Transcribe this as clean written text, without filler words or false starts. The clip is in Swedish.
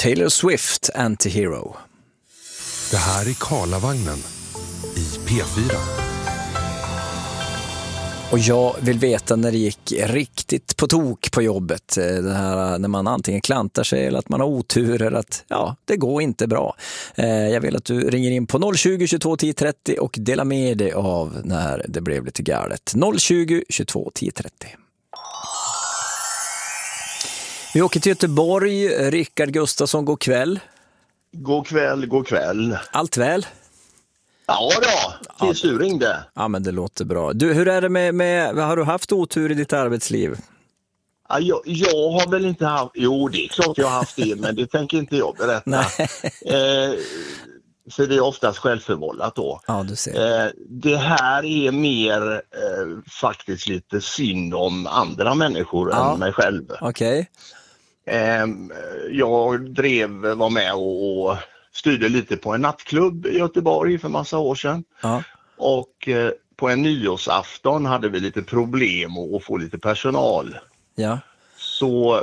Taylor Swift, Antihero. Det här är Karlavagnen i P4. Och jag vill veta när det gick riktigt på tok på jobbet. Det här, när man antingen klantar sig eller att man har otur eller att det går inte bra. Jag vill att du ringer in på 020 22 10 30 och delar med dig av när det blev lite galet. 020 22 10 30. Vi åker till Göteborg. Rickard Gustafsson, god kväll. God kväll. Allt väl? Ja då, tills du ringde. Ja, men det låter bra. Du, hur är det med har du haft otur i ditt arbetsliv? Ja, jag har väl inte haft, jo det är klart jag har haft det, men det tänker inte jag berätta. Så det är oftast självförvållat då. Ja, du ser. Det här är mer faktiskt lite synd om andra människor än mig själv. Okej. Jag var med och styrde lite på en nattklubb i Göteborg för massa år sedan. Ja. Och på en nyårsafton hade vi lite problem att få lite personal. Ja. Så